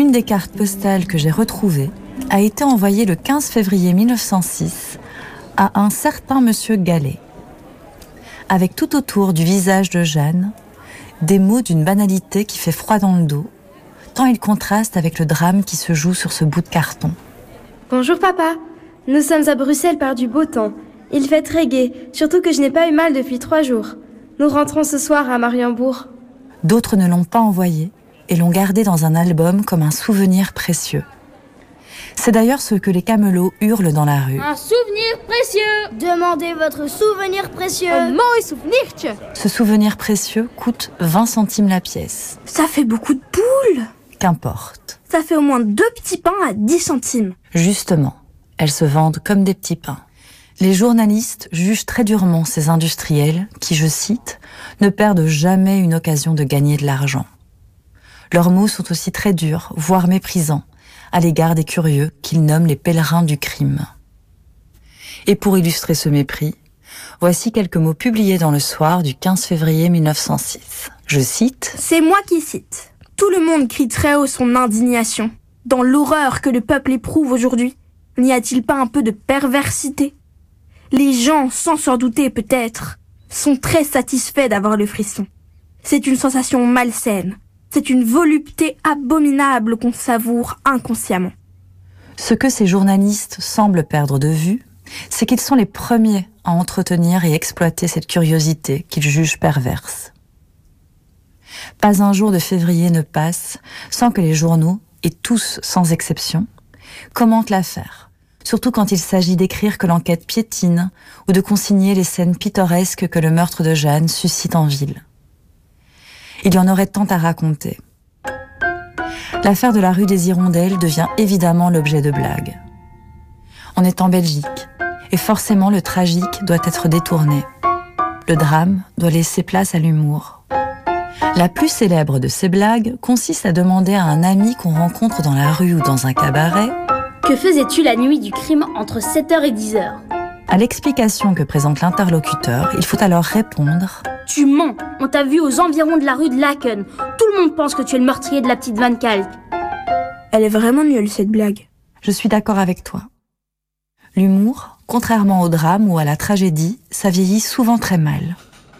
Une des cartes postales que j'ai retrouvées a été envoyée le 15 février 1906 à un certain monsieur Gallet, avec tout autour du visage de Jeanne des mots d'une banalité qui fait froid dans le dos, tant il contraste avec le drame qui se joue sur ce bout de carton. Bonjour papa, nous sommes à Bruxelles par du beau temps. Il fait très gai, surtout que je n'ai pas eu mal depuis 3 jours. Nous rentrons ce soir à Mariembourg. D'autres ne l'ont pas envoyé et l'ont gardé dans un album comme un souvenir précieux. C'est d'ailleurs ce que les camelots hurlent dans la rue. Un souvenir précieux. Demandez votre souvenir précieux. Un mooi souvenirtje. Ce souvenir précieux coûte 20 centimes la pièce. Ça fait beaucoup de poules. Qu'importe. Ça fait au moins 2 petits pains à 10 centimes. Justement, elles se vendent comme des petits pains. Les journalistes jugent très durement ces industriels qui, je cite, ne perdent jamais une occasion de gagner de l'argent. Leurs mots sont aussi très durs, voire méprisants, à l'égard des curieux qu'ils nomment les pèlerins du crime. Et pour illustrer ce mépris, voici quelques mots publiés dans le Soir du 15 février 1906. Je cite « C'est moi qui cite. Tout le monde crie très haut son indignation. Dans l'horreur que le peuple éprouve aujourd'hui, n'y a-t-il pas un peu de perversité ? Les gens, sans s'en douter peut-être, sont très satisfaits d'avoir le frisson. C'est une sensation malsaine. C'est une volupté abominable qu'on savoure inconsciemment. » Ce que ces journalistes semblent perdre de vue, c'est qu'ils sont les premiers à entretenir et exploiter cette curiosité qu'ils jugent perverse. Pas un jour de février ne passe sans que les journaux, et tous sans exception, commentent l'affaire, surtout quand il s'agit d'écrire que l'enquête piétine ou de consigner les scènes pittoresques que le meurtre de Jeanne suscite en ville. Il y en aurait tant à raconter. L'affaire de la rue des Hirondelles devient évidemment l'objet de blagues. On est en Belgique, et forcément le tragique doit être détourné. Le drame doit laisser place à l'humour. La plus célèbre de ces blagues consiste à demander à un ami qu'on rencontre dans la rue ou dans un cabaret « Que faisais-tu la nuit du crime entre 7h et 10h » À l'explication que présente l'interlocuteur, il faut alors répondre « Tu mens, on t'a vu aux environs de la rue de Laken. Tout le monde pense que tu es le meurtrier de la petite Van Kalk. » Elle est vraiment nulle cette blague. Je suis d'accord avec toi. L'humour, contrairement au drame ou à la tragédie, ça vieillit souvent très mal.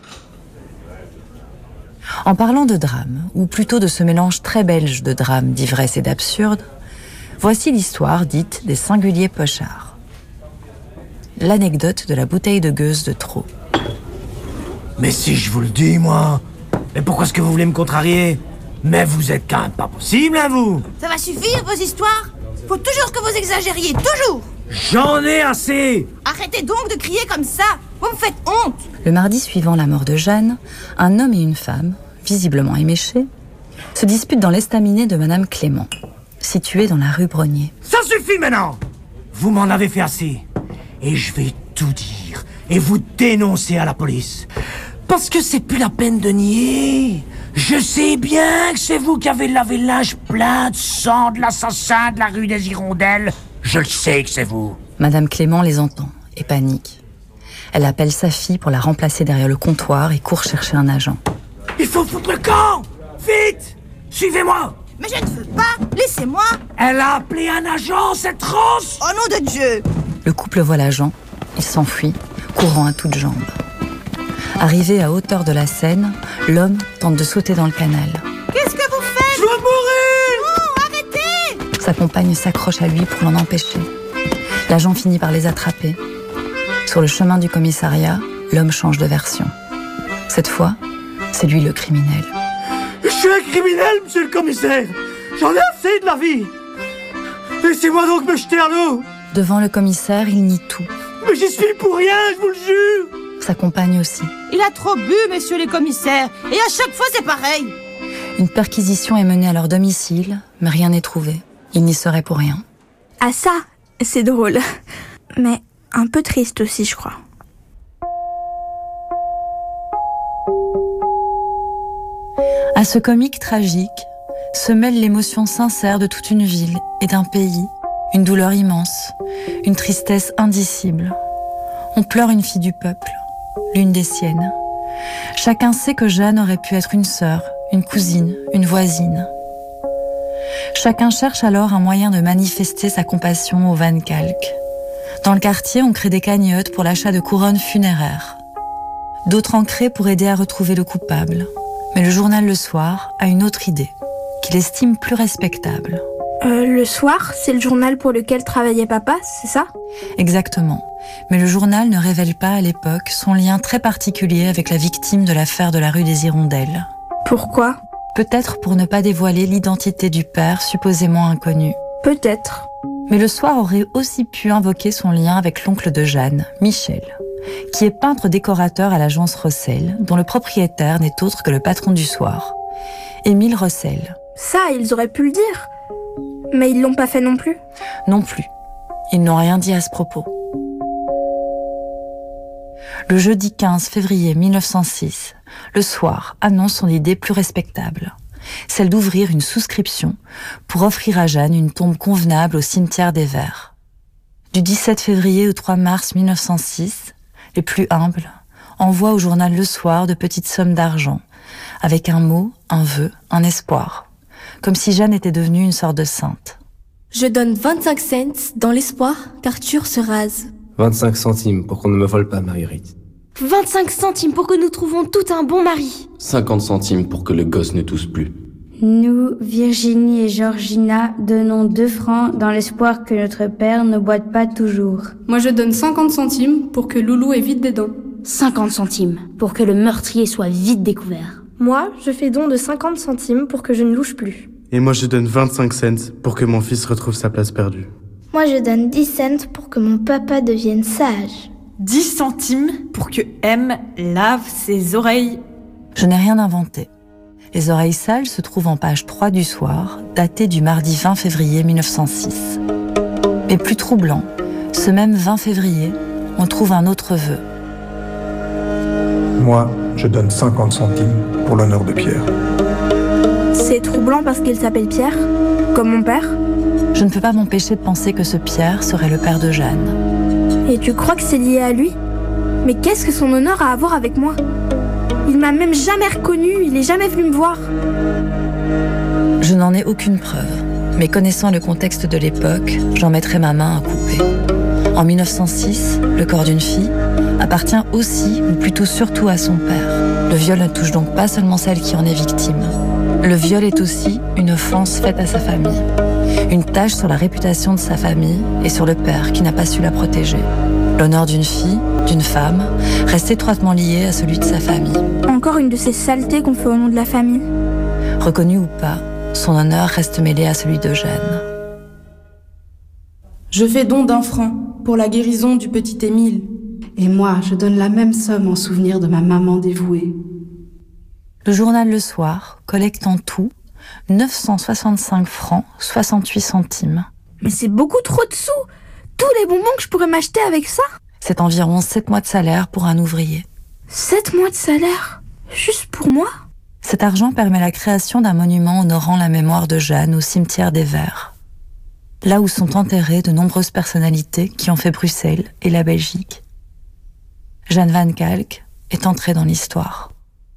En parlant de drame, ou plutôt de ce mélange très belge de drame, d'ivresse et d'absurde, voici l'histoire dite des singuliers pochards. L'anecdote de la bouteille de gueuse de trop. Mais si je vous le dis, moi. Mais pourquoi est-ce que vous voulez me contrarier? Mais vous êtes quand même pas possible, hein, vous? Ça va suffire, vos histoires? Faut toujours que vous exagériez, toujours! J'en ai assez! Arrêtez donc de crier comme ça! Vous me faites honte! Le mardi suivant la mort de Jeanne, un homme et une femme, visiblement éméchés, se disputent dans l'estaminet de Madame Clément, située dans la rue Brognier. Ça suffit maintenant! Vous m'en avez fait assez. Et je vais tout dire et vous dénoncer à la police. Parce que c'est plus la peine de nier. Je sais bien que c'est vous qui avez lavé le linge plein de sang de l'assassin de la rue des Hirondelles. Je le sais que c'est vous. Madame Clément les entend et panique. Elle appelle sa fille pour la remplacer derrière le comptoir et court chercher un agent. Il faut foutre le camp! Vite! Suivez-moi! Mais je ne veux pas! Laissez-moi! Elle a appelé un agent, cette rose! Oh nom de Dieu! Le couple voit l'agent, il s'enfuit, courant à toutes jambes. Arrivé à hauteur de la Seine, l'homme tente de sauter dans le canal. Qu'est-ce que vous faites? Je vais mourir! Non, arrêtez! Sa compagne s'accroche à lui pour l'en empêcher. L'agent finit par les attraper. Sur le chemin du commissariat, l'homme change de version. Cette fois, c'est lui le criminel. Je suis un criminel, monsieur le commissaire! J'en ai assez de la vie! Laissez-moi donc me jeter à l'eau! Devant le commissaire, il nie tout. Mais j'y suis pour rien, je vous le jure! Sa compagne aussi. Il a trop bu, messieurs les commissaires, et à chaque fois c'est pareil. Une perquisition est menée à leur domicile, mais rien n'est trouvé. Ils n'y seraient pour rien. Ah ça, c'est drôle. Mais un peu triste aussi, je crois. À ce comique tragique se mêle l'émotion sincère de toute une ville et d'un pays, une douleur immense, une tristesse indicible. On pleure une fille du peuple, l'une des siennes. Chacun sait que Jeanne aurait pu être une sœur, une cousine, une voisine. Chacun cherche alors un moyen de manifester sa compassion au Van Kalk. Dans le quartier, on crée des cagnottes pour l'achat de couronnes funéraires. D'autres en créent pour aider à retrouver le coupable. Mais le journal Le Soir a une autre idée, qu'il estime plus respectable. Le Soir, c'est le journal pour lequel travaillait papa, c'est ça ? Exactement. Mais le journal ne révèle pas à l'époque son lien très particulier avec la victime de l'affaire de la rue des Hirondelles. Pourquoi ? Peut-être pour ne pas dévoiler l'identité du père supposément inconnu. Peut-être. Mais Le Soir aurait aussi pu invoquer son lien avec l'oncle de Jeanne, Michel, qui est peintre-décorateur à l'agence Rossel, dont le propriétaire n'est autre que le patron du Soir, Émile Rossel. Ça, ils auraient pu le dire. Mais ils l'ont pas fait non plus. Non plus. Ils n'ont rien dit à ce propos. Le jeudi 15 février 1906, Le Soir annonce son idée plus respectable, celle d'ouvrir une souscription pour offrir à Jeanne une tombe convenable au cimetière des Verts. Du 17 février au 3 mars 1906, les plus humbles envoient au journal Le Soir de petites sommes d'argent, avec un mot, un vœu, un espoir, comme si Jeanne était devenue une sorte de sainte. Je donne 25 cents dans l'espoir qu'Arthur se rase. 25 centimes pour qu'on ne me vole pas, Marguerite. 25 centimes pour que nous trouvions tout un bon mari. 50 centimes pour que le gosse ne tousse plus. Nous, Virginie et Georgina, donnons 2 francs dans l'espoir que notre père ne boite pas toujours. Moi je donne 50 centimes pour que Loulou ait vite des dents. 50 centimes pour que le meurtrier soit vite découvert. Moi, je fais don de 50 centimes pour que je ne louche plus. Et moi je donne 25 cents pour que mon fils retrouve sa place perdue. Moi je donne 10 cents pour que mon papa devienne sage. 10 centimes pour que M lave ses oreilles. Je n'ai rien inventé. Les oreilles sales se trouvent en page 3 du Soir, datée du mardi 20 février 1906. Mais plus troublant, ce même 20 février, on trouve un autre vœu. Moi, je donne 50 centimes pour l'honneur de Pierre. C'est troublant parce qu'il s'appelle Pierre, comme mon père. Je ne peux pas m'empêcher de penser que ce Pierre serait le père de Jeanne. Et tu crois que c'est lié à lui ? Mais qu'est-ce que son honneur a à voir avec moi ? Il m'a même jamais reconnu, il est jamais venu me voir. Je n'en ai aucune preuve, mais connaissant le contexte de l'époque, j'en mettrai ma main à couper. En 1906, le corps d'une fille appartient aussi, ou plutôt surtout à son père. Le viol ne touche donc pas seulement celle qui en est victime. Le viol est aussi une offense faite à sa famille. Une tache sur la réputation de sa famille et sur le père qui n'a pas su la protéger. L'honneur d'une fille, d'une femme, reste étroitement lié à celui de sa famille. Encore une de ces saletés qu'on fait au nom de la famille. Reconnu ou pas, son honneur reste mêlé à celui de Jeanne. Je fais don d'1 franc pour la guérison du petit Émile. Et moi, je donne la même somme en souvenir de ma maman dévouée. Le journal Le Soir collecte en tout 965 francs 68 centimes. Mais c'est beaucoup trop de sous. Tous les bonbons que je pourrais m'acheter avec ça. C'est environ 7 mois de salaire pour un ouvrier. 7 mois de salaire ? Juste pour moi ? Cet argent permet la création d'un monument honorant la mémoire de Jeanne au cimetière des Verts, là où sont enterrées de nombreuses personnalités qui ont fait Bruxelles et la Belgique. Jeanne Van Kalk est entrée dans l'histoire.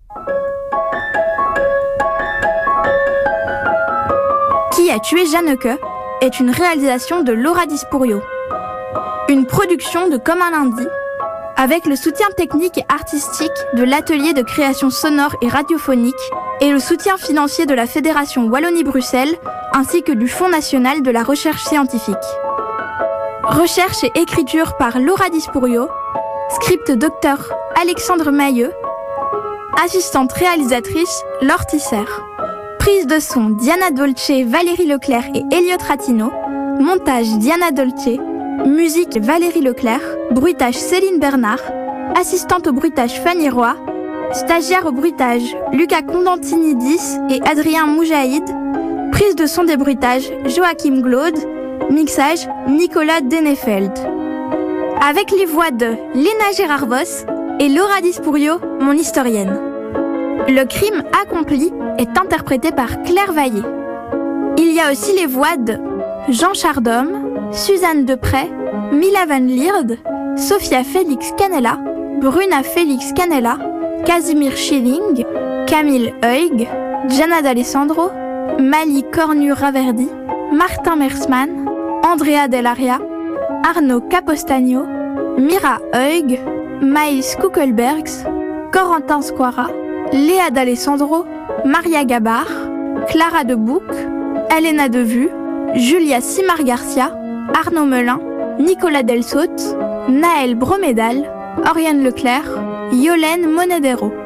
Qui a tué Jeanneke est une réalisation de Laura Dispourio. Une production de Comme un lundi, avec le soutien technique et artistique de l'atelier de création sonore et radiophonique et le soutien financier de la Fédération Wallonie-Bruxelles ainsi que du Fonds national de la recherche scientifique. Recherche et écriture par Laura Dispourio, script docteur Alexandre Mailleux, assistante réalisatrice Laure Tisser. Prise de son Diana Dolce, Valérie Leclerc et Elliot Ratino. Montage Diana Dolce. Musique Valérie Leclerc. Bruitage Céline Bernard. Assistante au bruitage Fanny Roy. Stagiaire au bruitage Lucas Condantinidis et Adrien Moujaïd. Prise de son des bruitages Joachim Glaude. Mixage Nicolas Denefeld. Avec les voix de Léna Gérard-Voss et Laura Dispourio, mon historienne. Le crime accompli est interprété par Claire Vaillé. Il y a aussi les voix de Jean Chardhomme, Suzanne Depray, Mila Van Lierde, Sophia Félix Canella, Bruna Félix Canella, Casimir Schilling, Camille Huyghe, Gianna D'Alessandro, Mali Cornu-Raverdi, Martin Mersman, Andrea Delaria, Arnaud Capostagno, Mira Heug, Maïs Kuckelbergs, Corentin Squara, Léa D'Alessandro, Maria Gabar, Clara Debouc, Elena Devue, Julia Simar Garcia, Arnaud Melin, Nicolas Delsaute, Naël Bromédal, Oriane Leclerc, Yolène Monedero.